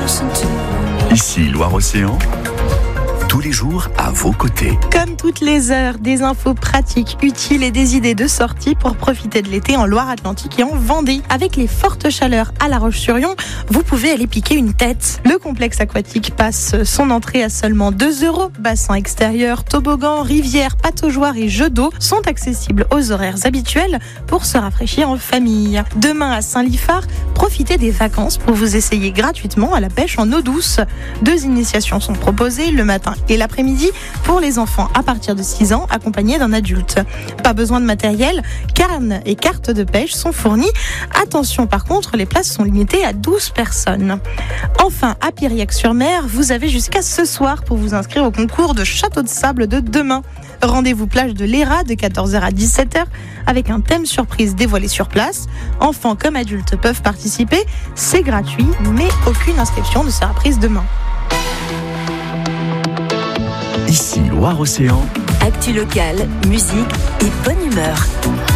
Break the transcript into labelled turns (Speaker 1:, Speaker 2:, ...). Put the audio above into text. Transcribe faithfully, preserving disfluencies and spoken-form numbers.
Speaker 1: Ici Loire-Océan, tous les jours à vos côtés.
Speaker 2: Comme toutes les heures, des infos pratiques, utiles et des idées de sortie pour profiter de l'été en Loire-Atlantique et en Vendée. Avec les fortes chaleurs à La Roche-sur-Yon, vous pouvez aller piquer une tête. Le complexe aquatique passe son entrée à seulement deux euros. Bassin extérieur, toboggan, rivière, pataugeoire et jeux d'eau sont accessibles aux horaires habituels pour se rafraîchir en famille. Demain à Saint-Liphard, profitez des vacances pour vous essayer gratuitement à la pêche en eau douce. Deux initiations sont proposées le matin et l'après-midi pour les enfants à partir de six ans accompagnés d'un adulte. Pas besoin de matériel, cannes et cartes de pêche sont fournies. Attention par contre, les places sont limitées à douze personnes. Enfin, à Piriac-sur-Mer, vous avez jusqu'à ce soir pour vous inscrire au concours de château de sable de demain. Rendez-vous plage de l'Era de quatorze heures à dix-sept heures avec un thème surprise dévoilé sur place. Enfants comme adultes peuvent participer, c'est gratuit, mais aucune inscription ne sera prise demain.
Speaker 1: Ici Loire-Océan,
Speaker 3: Actu locale, musique et bonne humeur.